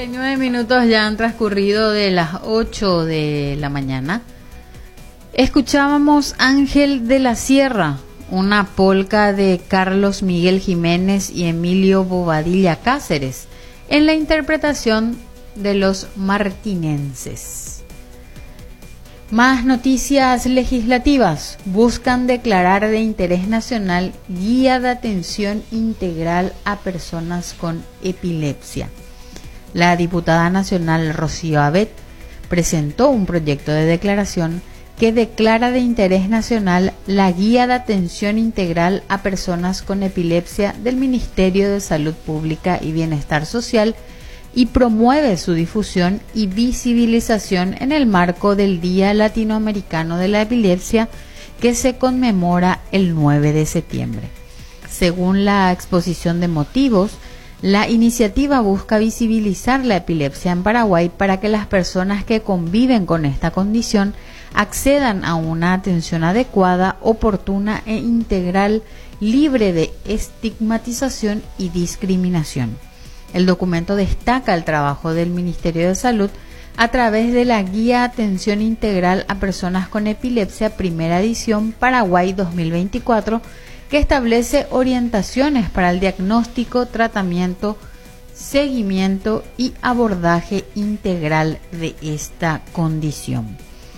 9 minutos ya han transcurrido de las 8 de la mañana. Escuchábamos Ángel de la Sierra, una polca de Carlos Miguel Jiménez y Emilio Bobadilla Cáceres, en la interpretación de los martinenses. Más noticias legislativas. Buscan declarar de interés nacional guía de atención integral a personas con epilepsia. La diputada nacional Rocío Abet presentó un proyecto de declaración que declara de interés nacional la guía de atención integral a personas con epilepsia del Ministerio de Salud Pública y Bienestar Social y promueve su difusión y visibilización en el marco del Día Latinoamericano de la Epilepsia, que se conmemora el 9 de septiembre. Según la exposición de motivos, la iniciativa busca visibilizar la epilepsia en Paraguay para que las personas que conviven con esta condición accedan a una atención adecuada, oportuna e integral, libre de estigmatización y discriminación. El documento destaca el trabajo del Ministerio de Salud a través de la Guía Atención Integral a Personas con Epilepsia, primera edición, Paraguay 2024, que establece orientaciones para el diagnóstico, tratamiento, seguimiento y abordaje integral de esta condición.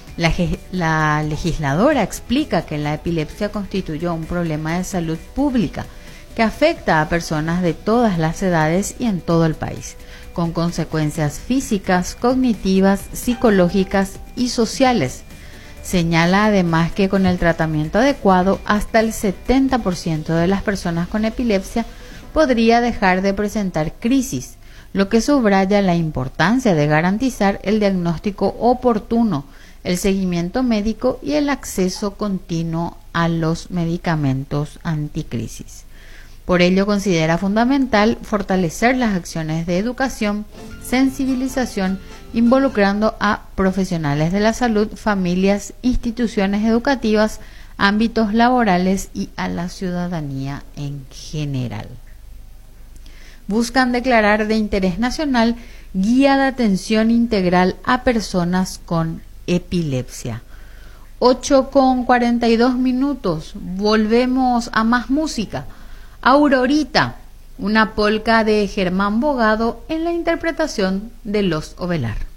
La legisladora explica que la epilepsia constituye un problema de salud pública que afecta a personas de todas las edades y en todo el país, con consecuencias físicas, cognitivas, psicológicas y sociales. Señala además que con el tratamiento adecuado, hasta el 70% de las personas con epilepsia podría dejar de presentar crisis, lo que subraya la importancia de garantizar el diagnóstico oportuno, el seguimiento médico y el acceso continuo a los medicamentos anticrisis. Por ello, considera fundamental fortalecer las acciones de educación, sensibilización, involucrando a profesionales de la salud, familias, instituciones educativas, ámbitos laborales y a la ciudadanía en general. Buscan declarar de interés nacional guía de atención integral a personas con epilepsia. 8:42. Volvemos a más música. Aurorita, una polca de Germán Bogado en la interpretación de Los Ovelar.